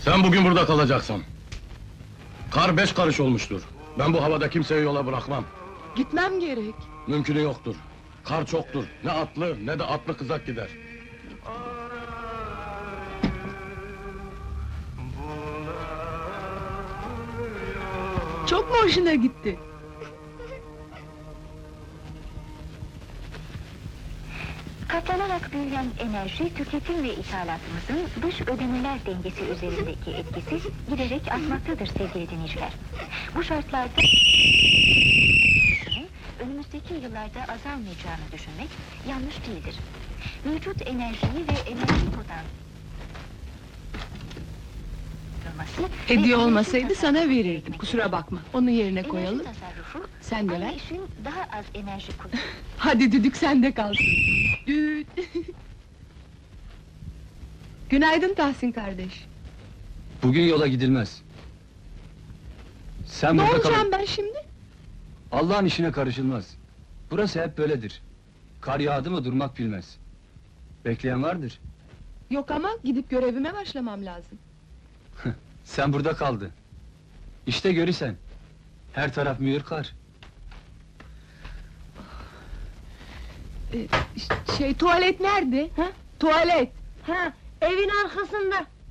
Sen bugün burada kalacaksın. Kar 5 karış olmuştur. Ben bu havada kimseyi yola bırakmam. Gitmem gerek. Mümkünü yoktur. Kar çoktur. Ne atlı ne de atlı kızak gider. Çok mu hoşuna gitti? Katlanarak büyüyen enerji, tüketim ve ithalatımızın dış ödemeler dengesi üzerindeki etkisi giderek artmaktadır sevgili dinleyiciler. Bu şartlarda önümüzdeki yıllarda azalmayacağını düşünmek yanlış değildir. Mevcut enerjiyi ve enerji potansiyeli Hediye olmasaydı sana verirdim, kusura bakma. Onu yerine koyalım. Sen de ver. Aynı işin daha az enerji kullanımı. Hadi düdük sende kalsın. Düt. Günaydın Tahsin kardeş. Bugün yola gidilmez. Sen Ne burada olacağım ben şimdi? Allah'ın işine karışılmaz. Burası hep böyledir. Kar yağdı mı durmak bilmez. Bekleyen vardır. Yok ama gidip görevime başlamam lazım. Sen burada kaldı. İşte görürsen. Her taraf mühür kar. Tuvalet nerede? Ha? Tuvalet! Ha, evin arkasında.